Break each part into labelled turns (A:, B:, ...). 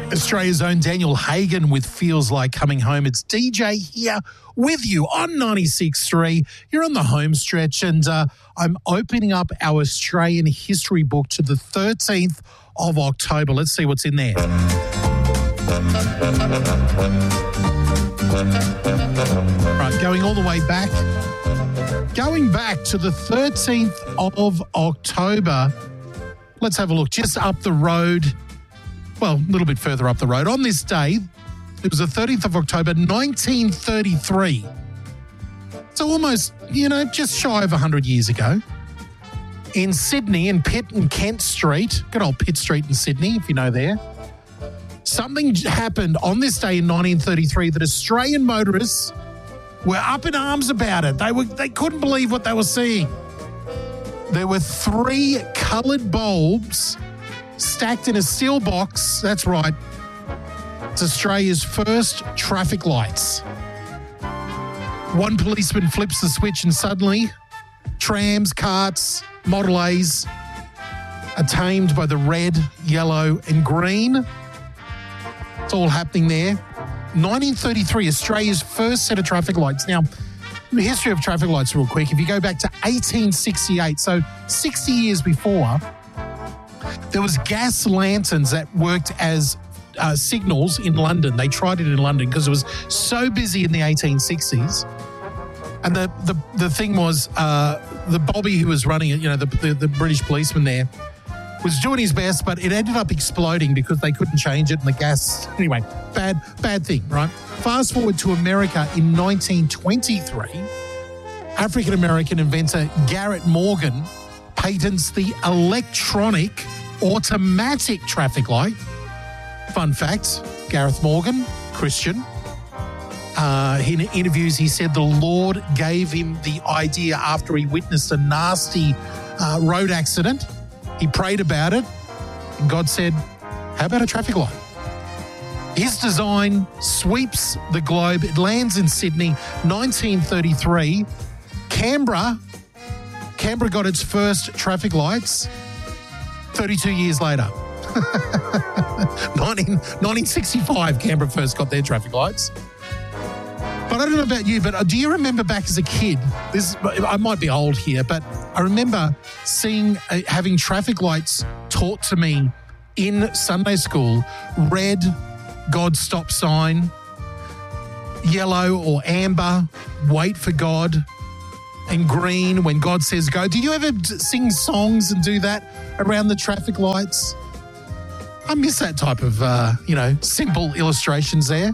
A: Australia's own Daniel Hagen with Feels Like Coming Home. It's DJ here with you on 96.3. You're on the home stretch, and I'm opening up our Australian history book to the 13th of October. Let's see what's in there. Right, going all the way back. Going back to the 13th of October. Let's have a look. Just up the road. Well, a little bit further up the road. On this day, it was the 30th of October, 1933. So almost, just shy of 100 years ago. In Sydney, in Pitt and Kent Street, good old Pitt Street in Sydney, if you know there, something happened on this day in 1933 that Australian motorists were up in arms about it. They couldn't believe what they were seeing. There were 3 coloured bulbs stacked in a steel box. That's right. It's Australia's first traffic lights. One policeman flips the switch and suddenly trams, carts, Model A's are tamed by the red, yellow and green. It's all happening there. 1933, Australia's first set of traffic lights. Now, the history of traffic lights real quick. If you go back to 1868, so 60 years before, there was gas lanterns that worked as signals in London. They tried it in London because it was so busy in the 1860s. And the thing was, the Bobby who was running it, the British policeman there, was doing his best, but it ended up exploding because they couldn't change it and the gas. Anyway, bad thing, right? Fast forward to America in 1923, African-American inventor Garrett Morgan patents the electronic automatic traffic light. Fun fact, Gareth Morgan, Christian. In interviews, he said the Lord gave him the idea after he witnessed a nasty road accident. He prayed about it, and God said, how about a traffic light? His design sweeps the globe. It lands in Sydney, 1933. Canberra got its first traffic lights 32 years later. 1965, Canberra first got their traffic lights. But I don't know about you, but do you remember back as a kid, I might be old here, but I remember having traffic lights taught to me in Sunday school. Red, God stop sign. Yellow or amber, wait for God. And green, when God says go. Did you ever sing songs and do that around the traffic lights? I miss that type of, simple illustrations there.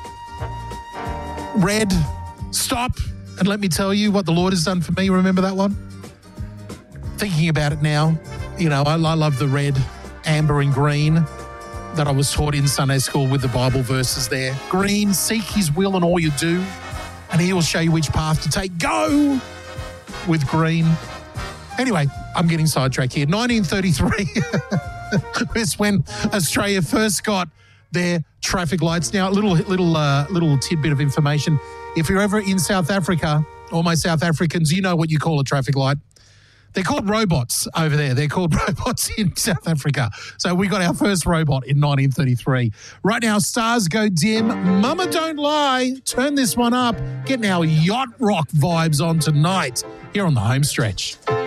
A: Red, stop, and let me tell you what the Lord has done for me. Remember that one? Thinking about it now, I love the red, amber and green that I was taught in Sunday school with the Bible verses there. Green, seek his will in all you do, and he will show you which path to take. Go with green. Anyway, I'm getting sidetracked here. 1933 is when Australia first got their traffic lights. Now, a little tidbit of information. If you're ever in South Africa, all my South Africans, you know what you call a traffic light. They're called robots over there. They're called robots in South Africa. So we got our first robot in 1933. Right now, stars go dim. Mama Don't Lie. Turn this one up. Getting our yacht rock vibes on tonight here on the home stretch.